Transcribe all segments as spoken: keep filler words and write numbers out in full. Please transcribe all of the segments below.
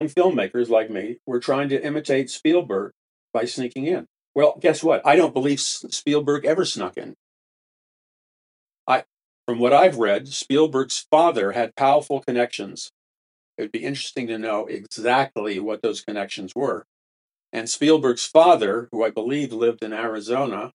filmmakers like me were trying to imitate Spielberg by sneaking in. Well, guess what? I don't believe Spielberg ever snuck in. I, from what I've read, Spielberg's father had powerful connections. It would be interesting to know exactly what those connections were. And Spielberg's father, who I believe lived in Arizona,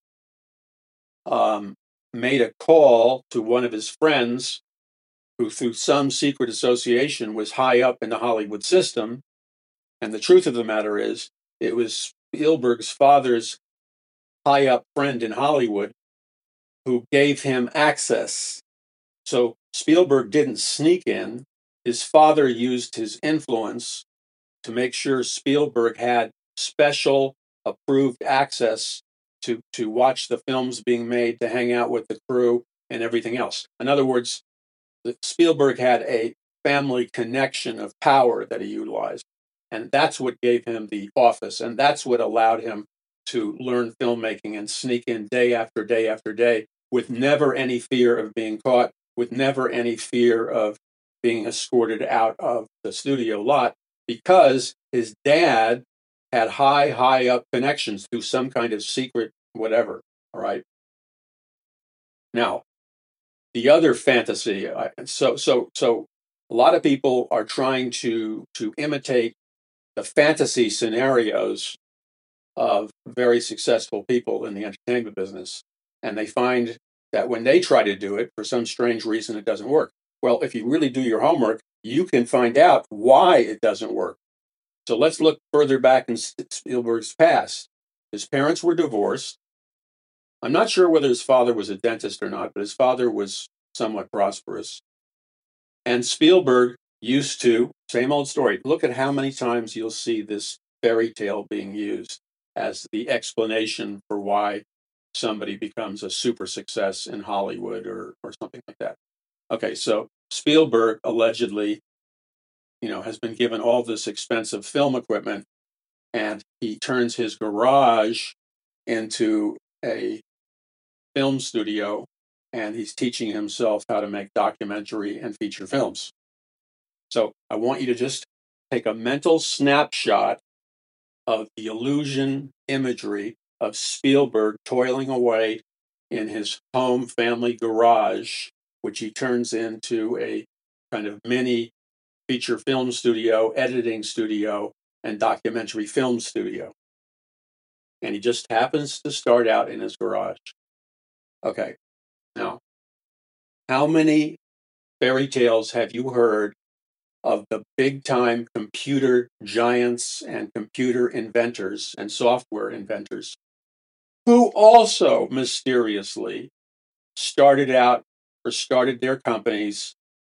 um, made a call to one of his friends who, through some secret association, was high up in the Hollywood system. And the truth of the matter is, it was Spielberg's father's high up friend in Hollywood who gave him access. So Spielberg didn't sneak in. His father used his influence to make sure Spielberg had special approved access to, to watch the films being made, to hang out with the crew and everything else. In other words, Spielberg had a family connection of power that he utilized. And that's what gave him the office. And that's what allowed him to learn filmmaking and sneak in day after day after day with never any fear of being caught, with never any fear of being escorted out of the studio lot, because his dad had high, high up connections through some kind of secret whatever. All right. Now, the other fantasy, so so so a lot of people are trying to to imitate the fantasy scenarios of very successful people in the entertainment business, and they find that when they try to do it, for some strange reason, it doesn't work. Well, if you really do your homework, you can find out why it doesn't work. So let's look further back in Spielberg's past. His parents were divorced. I'm not sure whether his father was a dentist or not, but his father was somewhat prosperous. And Spielberg used to, same old story. Look at how many times you'll see this fairy tale being used as the explanation for why somebody becomes a super success in Hollywood or, or something like that. Okay, so Spielberg allegedly, you know, has been given all this expensive film equipment, and he turns his garage into a film studio, and he's teaching himself how to make documentary and feature films. So I want you to just take a mental snapshot of the illusion imagery of Spielberg toiling away in his home family garage, which he turns into a kind of mini feature film studio, editing studio, and documentary film studio. And he just happens to start out in his garage. Okay, now, how many fairy tales have you heard of the big time computer giants and computer inventors and software inventors who also mysteriously started out or started their companies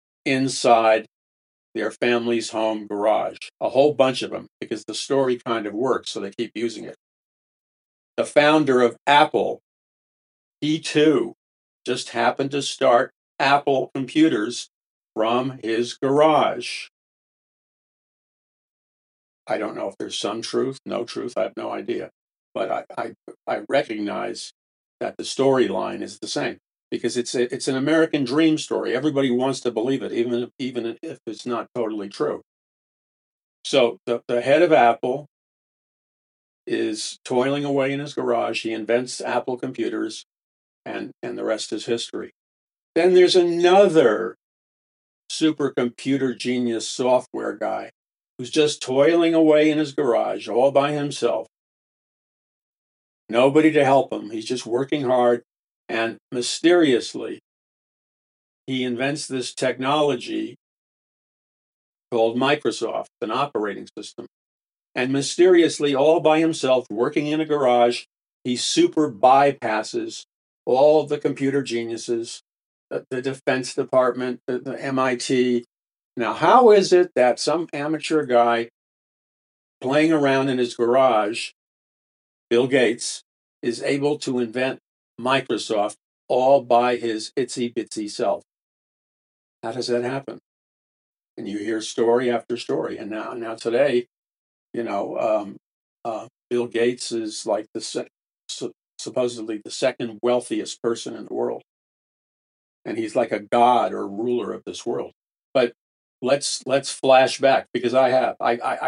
inside their family's home garage? A whole bunch of them, because the story kind of works, so they keep using it. The founder of Apple, he too just happened to start Apple computers from his garage. I don't know if there's some truth, no truth, I have no idea. But I, I, I recognize that the storyline is the same, because it's a, it's an American dream story. Everybody wants to believe it, even, even if it's not totally true. So the, the head of Apple is toiling away in his garage. He invents Apple computers, and, and the rest is history. Then there's another supercomputer genius software guy who's just toiling away in his garage all by himself. Nobody to help him. He's just working hard. And mysteriously, he invents this technology called Microsoft, an operating system. And mysteriously, all by himself, working in a garage, he super bypasses all the computer geniuses, the, the Defense Department, the, the M I T. Now, how is it that some amateur guy playing around in his garage, Bill Gates, is able to invent Microsoft all by his itsy bitsy self? How does that happen? And you hear story after story. And now, now today, you know, um, uh, Bill Gates is like the se- su- supposedly the second wealthiest person in the world, and he's like a god or ruler of this world. But let's let's flash back because I have I, I